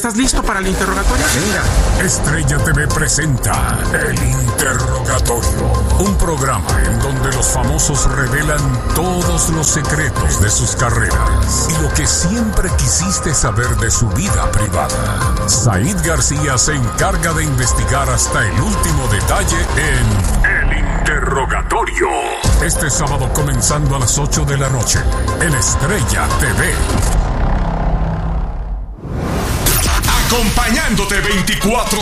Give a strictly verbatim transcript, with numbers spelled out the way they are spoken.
¿Estás listo para el interrogatorio? Venga. Estrella T V presenta El Interrogatorio, un programa en donde los famosos revelan todos los secretos de sus carreras y lo que siempre quisiste saber de su vida privada. Said García se encarga de investigar hasta el último detalle en El Interrogatorio. Este sábado comenzando a las ocho de la noche en Estrella T V. Acompañándote veinticuatro